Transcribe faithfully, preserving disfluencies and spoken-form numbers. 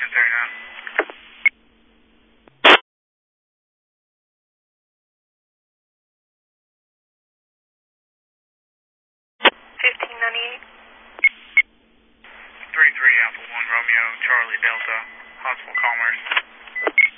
ten thirty-nine. fifteen ninety-eight. three three Alpha one Romeo Charlie Delta, Hospital Commerce.